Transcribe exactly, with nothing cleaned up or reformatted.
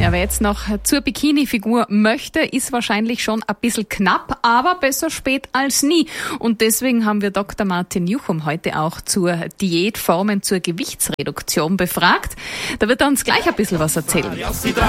Ja, wer jetzt noch zur Bikini-Figur möchte, ist wahrscheinlich schon ein bisschen knapp, aber besser spät als nie. Und deswegen haben wir Doktor Martin Juchum heute auch zur Diätformen zur Gewichtsreduktion befragt. Da wird er uns gleich ein bisschen was erzählen.